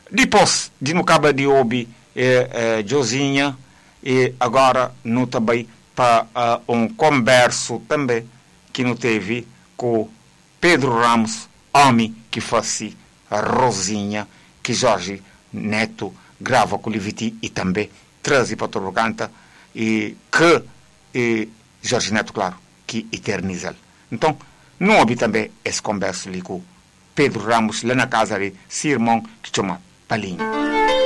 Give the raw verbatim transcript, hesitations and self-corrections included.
Depois, de no cabo de ouvir eh, eh, Josinha, e agora não também para uh, um converso também que não teve com Pedro Ramos, homem que fosse a Rosinha, que Jorge Neto grava com o Liviti e também traz para todo o canta, e que e Jorge Neto, claro, que eterniza. Então, não houve também esse converso ali com Pedro Ramos, lá na casa de seu irmão, que chama Palinho.